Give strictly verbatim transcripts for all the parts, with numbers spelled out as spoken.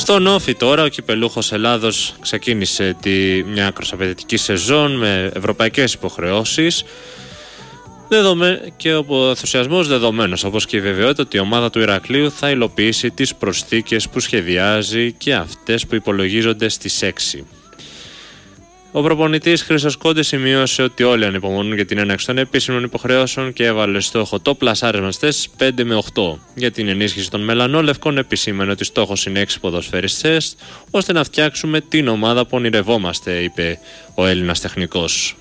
Στον Όφη τώρα, ο κυπελούχος Ελλάδος ξεκίνησε τη, μια ακροσαπαιτητική σεζόν με ευρωπαϊκές υποχρεώσεις δεδομέ, και ο ενθουσιασμός δεδομένος, όπως και η βεβαιότητα ότι η ομάδα του Ηρακλείου θα υλοποιήσει τις προσθήκες που σχεδιάζει και αυτές που υπολογίζονται στις έξι. Ο προπονητής Χρήστος Κόντης σημείωσε ότι όλοι ανυπομονούν για την έναρξη των επίσημων υποχρεώσεων και έβαλε στόχο το πλασάρισμα στις θέσεις πέντε με οκτώ. Για την ενίσχυση των μελανόλευκων επισήμενε ότι στόχος είναι έξι ποδοσφαιριστές, ώστε να φτιάξουμε την ομάδα που ονειρευόμαστε, είπε ο Έλληνας τεχνικός.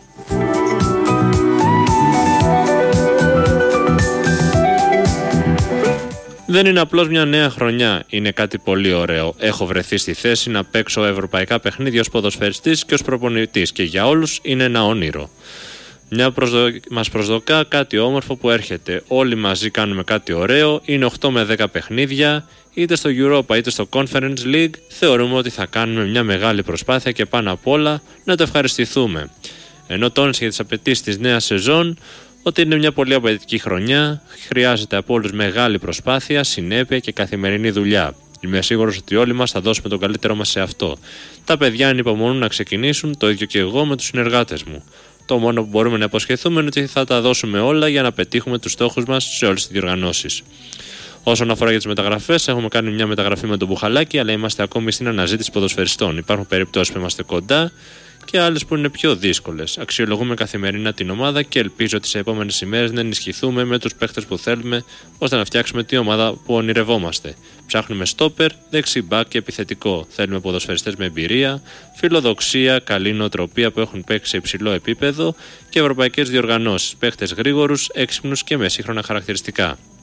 Δεν είναι απλώς μια νέα χρονιά, είναι κάτι πολύ ωραίο. Έχω βρεθεί στη θέση να παίξω ευρωπαϊκά παιχνίδια ως ποδοσφαιριστής και ως προπονητής και για όλους είναι ένα όνειρο. Μια προσδο... μας προσδοκά κάτι όμορφο που έρχεται. Όλοι μαζί κάνουμε κάτι ωραίο, είναι οκτώ με δέκα παιχνίδια, είτε στο Europa είτε στο Conference League. Θεωρούμε ότι θα κάνουμε μια μεγάλη προσπάθεια και πάνω απ' όλα να το ευχαριστηθούμε. Ενώ τόνισε για τις απαιτήσεις της νέας σεζόν, ότι είναι μια πολύ απαιτητική χρονιά, χρειάζεται από όλους μεγάλη προσπάθεια, συνέπεια και καθημερινή δουλειά. Είμαι σίγουρος ότι όλοι μας θα δώσουμε τον καλύτερό μας σε αυτό. Τα παιδιά ανυπομονούν να ξεκινήσουν, το ίδιο και εγώ με τους συνεργάτες μου. Το μόνο που μπορούμε να υποσχεθούμε είναι ότι θα τα δώσουμε όλα για να πετύχουμε τους στόχους μας σε όλες τις διοργανώσεις. Όσον αφορά για τις μεταγραφές, έχουμε κάνει μια μεταγραφή με τον Μπουχαλάκη, αλλά είμαστε ακόμη στην αναζήτηση ποδοσφαιριστών. Υπάρχουν περιπτώσεις που είμαστε κοντά και άλλες που είναι πιο δύσκολες. Αξιολογούμε καθημερινά την ομάδα και ελπίζω ότι σε επόμενες ημέρες να ενισχυθούμε με τους παίχτες που θέλουμε, ώστε να φτιάξουμε την ομάδα που ονειρευόμαστε. Ψάχνουμε στόπερ, δεξιμπάκ και επιθετικό. Θέλουμε ποδοσφαιριστές με εμπειρία, φιλοδοξία, καλή νοοτροπία που έχουν παίξει σε υψηλό επίπεδο και ευρωπαϊκές διοργανώσεις. Παίχτες γρήγορους, έξυπνους και με σύγχρονα χαρακτηριστικά.